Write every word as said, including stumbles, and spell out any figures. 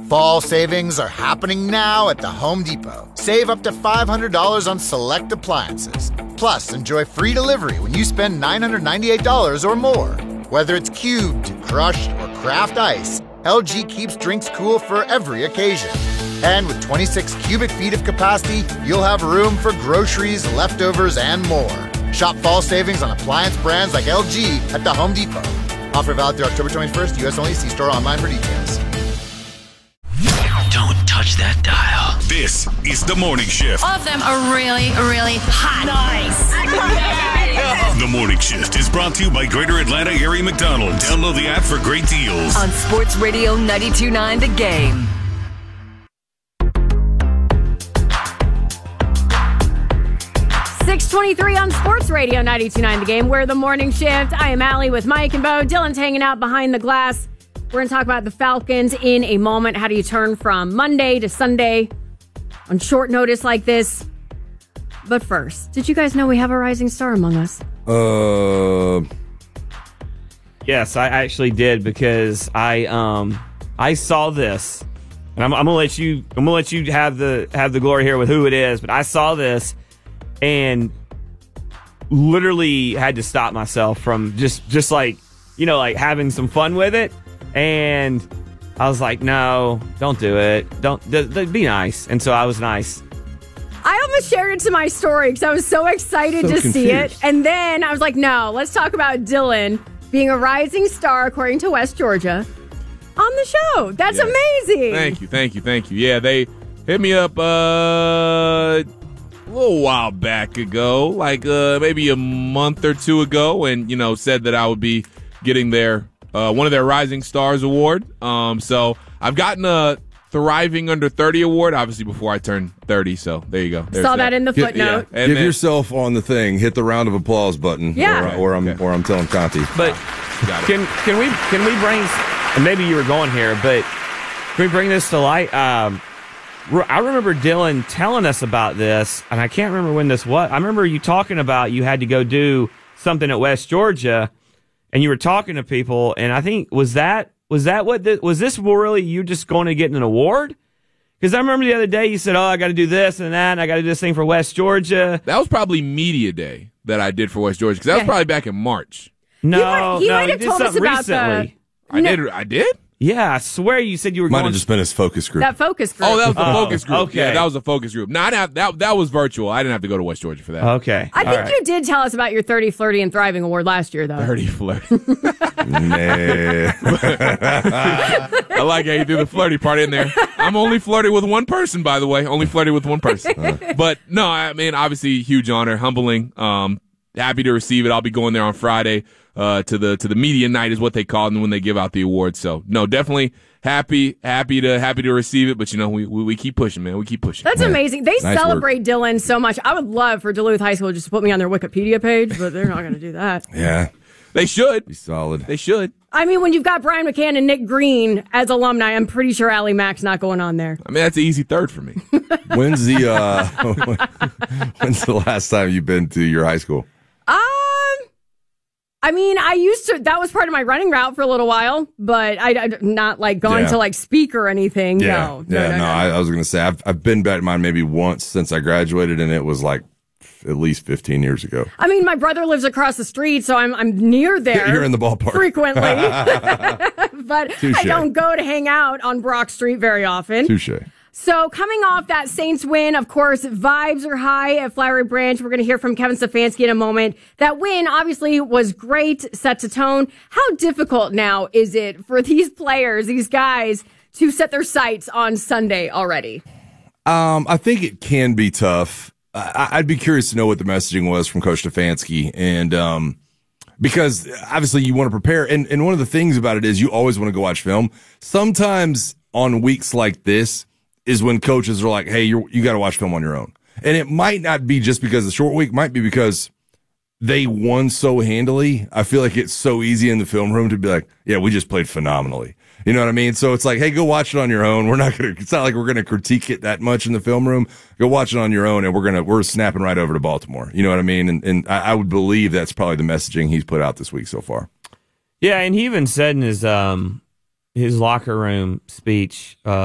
Fall savings are happening now at the Home Depot. Save up to five hundred dollars on select appliances. Plus, enjoy free delivery when you spend nine hundred ninety-eight dollars or more. Whether it's cubed, crushed, or craft ice, L G keeps drinks cool for every occasion. And with twenty-six cubic feet of capacity, you'll have room for groceries, leftovers, and more. Shop fall savings on appliance brands like L G at the Home Depot. Offer valid through October twenty-first. U S only. See store online for details. Don't touch that dial. This is The Morning Shift. All of them are really, really hot. Nice. The Morning Shift is brought to you by Greater Atlanta Erie McDonald's. Download the app for great deals. On Sports Radio ninety-two point nine The Game. six twenty-three on Sports Radio ninety-two point nine The Game. We're The Morning Shift. I am Allie with Mike and Bo. Dylan's hanging out behind the glass. We're going to talk about the Falcons in a moment. How do you turn from Monday to Sunday on short notice like this? But first, did you guys know we have a rising star among us? Uh, yes, I actually did because I um I saw this, and I'm, I'm gonna let you I'm gonna let you have the have the glory here with who it is. But I saw this and literally had to stop myself from just just like you know like having some fun with it. And I was like, no, don't do it. Don't th- th- be nice. And so I was nice. I almost shared it to my story because I was so excited So to confused. see it. And then I was like, no, let's talk about Dylan being a rising star, according to West Georgia, on the show. That's Yeah. amazing. Thank you, thank you, thank you. Yeah, they hit me up uh, a little while back ago, like uh, maybe a month or two ago, and, you know, said that I would be getting their uh, one of their Rising Stars award. Um, so I've gotten a Thriving Under thirty award, obviously, before I turned thirty. So there you go. There's Saw that in the Get- footnote. yeah. And Give then- yourself on the thing. Hit the round of applause button. Yeah. Or, or I'm Okay. or I'm telling Conti. But Got it. can can we can we bring? And maybe you were going here, but can we bring this to light? Um, re- I remember Dylan telling us about this, and I can't remember when this was. I remember you talking about you had to go do something at West Georgia, and you were talking to people, and I think was that was that what the, was this really you just going to get an award? Because I remember the other day you said, "Oh, I got to do this and that, and I got to do this thing for West Georgia." That was probably media day that I did for West Georgia, because that was Yeah. probably back in March. No, might- he no, might you have did told us something about the- recently. I No. did. I did. Yeah, I swear you said you were Might going. have just been his focus group. That focus group. Oh, that was the Oh, focus group. okay. Yeah, that was a focus group. No, I didn't have, that that was virtual. I didn't have to go to West Georgia for that. Okay, I all think right. you did tell us about your thirty, flirty, and thriving award last year, though. Dirty flirt. Nah. I like how you do the flirty part in there. I'm only flirting with one person, by the way. Only flirting with one person. But no, I mean, obviously, huge honor, humbling. Um, happy to receive it. I'll be going there on Friday uh, to the to the media night is what they call it when they give out the awards. So no, definitely happy happy to happy to receive it. But you know, we we, we keep pushing, man. We keep pushing. That's amazing. They Nice celebrate Dylan so much. I would love for Duluth High School just to put me on their Wikipedia page, but they're not going to do that. Yeah. They should. Be solid. They should. I mean, when you've got Brian McCann and Nick Green as alumni, I'm pretty sure Allie Mack's not going on there. I mean, that's an easy third for me. When's the uh when's the last time you've been to your high school? Um, I mean, I used to, that was part of my running route for a little while, but I, I not like gone Yeah. to like speak or anything. Yeah. No, no, yeah, no, no, no. I, I was gonna say I've I've been back to mine maybe once since I graduated, and it was like at least fifteen years ago. I mean, my brother lives across the street, so I'm I'm near there. You're in the ballpark. frequently, but Touche. I don't go to hang out on Brock Street very often. Touche. So coming off that Saints win, of course, vibes are high at Flowery Branch. We're going to hear from Kevin Stefanski in a moment. That win obviously was great, sets a tone. How difficult now is it for these players, these guys, to set their sights on Sunday already? Um, I think it can be tough. I, I'd be curious to know what the messaging was from Coach Stefanski, and um, because obviously you want to prepare, and, and one of the things about it is you always want to go watch film. Sometimes on weeks like this is when coaches are like, "Hey, you you got to watch film on your own," and it might not be just because the short week, might be because they won so handily. I feel like it's so easy in the film room to be like, "Yeah, we just played phenomenally." You know what I mean? So it's like, hey, go watch it on your own. We're not gonna. It's not like we're gonna critique it that much in the film room. Go watch it on your own, and we're gonna we're snapping right over to Baltimore. You know what I mean? And and I, I would believe that's probably the messaging he's put out this week so far. Yeah, and he even said in his um his locker room speech. Uh,